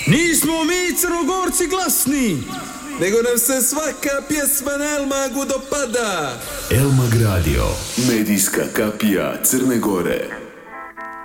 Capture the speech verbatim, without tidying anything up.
Nismo mi Crnogorci glasni, nego nam se svaka pjesma na Elmagu dopada. Elmag Radio, medijska kapija Crne Gore.